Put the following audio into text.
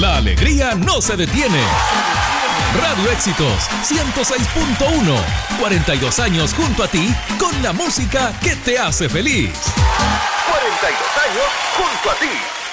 La alegría no se detiene. Radio Éxitos 106.1. 42 años junto a ti con la música que te hace feliz. 42 años junto a ti.